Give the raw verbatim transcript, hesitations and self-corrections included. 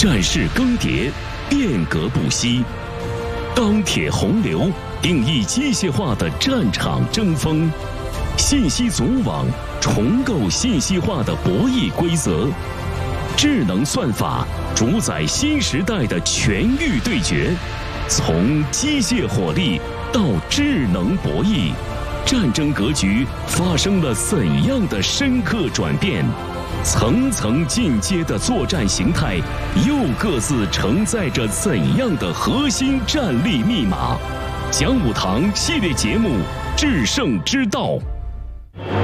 战事更迭，变革不息。钢铁洪流定义机械化的战场争锋，信息组网重构信息化的博弈规则，智能算法主宰新时代的权域对决。从机械火力到智能博弈，战争格局发生了怎样的深刻转变？层层进阶的作战形态又各自承载着怎样的核心战力密码？讲武堂系列节目《制胜之道》。